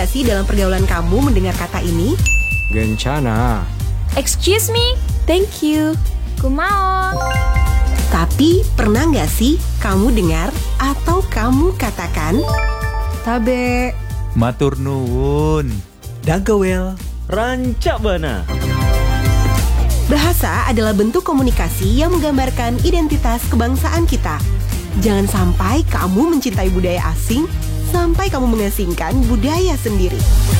nggak sih dalam pergaulan kamu mendengar kata ini? Gencana. Excuse me, Thank you. kumaon. Tapi pernah nggak sih kamu dengar atau kamu katakan, Tabe. Matur nuwun. Dagawel, rancak bana. bahasa adalah bentuk komunikasi yang menggambarkan identitas kebangsaan kita. Jangan sampai kamu mencintai budaya asing sampai kamu mengasingkan budaya sendiri.